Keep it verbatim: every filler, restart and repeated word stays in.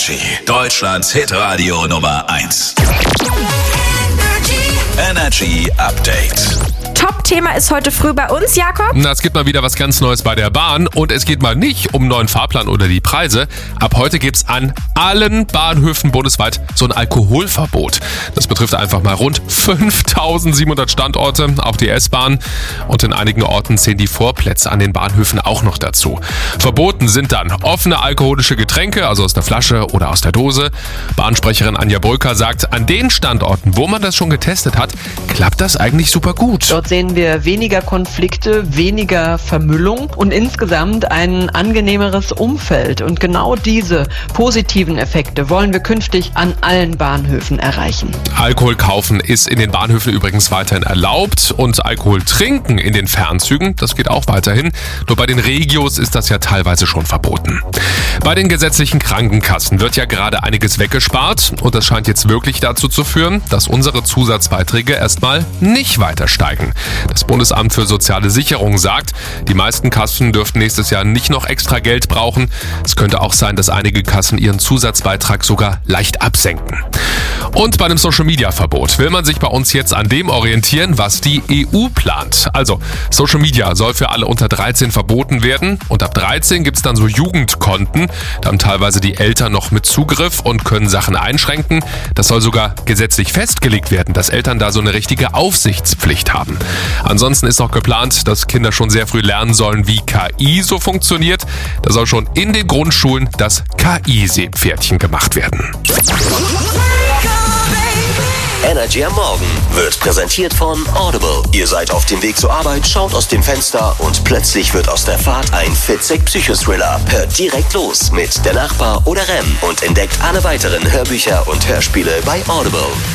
Energy, Deutschlands Hitradio Nummer eins. Energy Update. Top-Thema ist heute früh bei uns, Jakob. Na, es gibt mal wieder was ganz Neues bei der Bahn und es geht mal nicht um neuen Fahrplan oder die Preise. Ab heute gibt's an allen Bahnhöfen bundesweit so ein Alkoholverbot. Das betrifft einfach mal rund fünftausendsiebenhundert Standorte, auch die S-Bahn. Und in einigen Orten zählen die Vorplätze an den Bahnhöfen auch noch dazu. Verboten sind dann offene alkoholische Getränke, also aus der Flasche oder aus der Dose. Bahnsprecherin Anja Brücker sagt, an den Standorten, wo man das schon getestet hat, klappt das eigentlich super gut. Dort sehen wir weniger Konflikte, weniger Vermüllung und insgesamt ein angenehmeres Umfeld. Und genau diese positiven Effekte wollen wir künftig an allen Bahnhöfen erreichen. Alkohol kaufen ist in den Bahnhöfen übrigens weiterhin erlaubt und Alkohol trinken in den Fernzügen, das geht auch weiterhin. Nur bei den Regios ist das ja teilweise schon verboten. Bei den gesetzlichen Krankenkassen wird ja gerade einiges weggespart und das scheint jetzt wirklich dazu zu führen, dass unsere Zusatzbeiträge erstmal nicht weiter steigen. Das Bundesamt für Soziale Sicherung sagt, die meisten Kassen dürften nächstes Jahr nicht noch extra Geld brauchen. Es könnte auch sein, dass einige Kassen ihren Zusatzbeitrag sogar leicht absenken. Und bei einem Social-Media-Verbot will man sich bei uns jetzt an dem orientieren, was die E U plant. Also, Social Media soll für alle unter dreizehn verboten werden und ab dreizehn gibt's dann so Jugendkonten. Da haben teilweise die Eltern noch mit Zugriff und können Sachen einschränken. Das soll sogar gesetzlich festgelegt werden, dass Eltern da so eine richtige Aufsichtspflicht haben. Ansonsten ist noch geplant, dass Kinder schon sehr früh lernen sollen, wie K I so funktioniert. Da soll schon in den Grundschulen das K I-Seepferdchen gemacht werden. Energy am Morgen wird präsentiert von Audible. Ihr seid auf dem Weg zur Arbeit, schaut aus dem Fenster und plötzlich wird aus der Fahrt ein Fitzek-Psychothriller. Hört direkt los mit Der Nachbar oder Rem und entdeckt alle weiteren Hörbücher und Hörspiele bei Audible.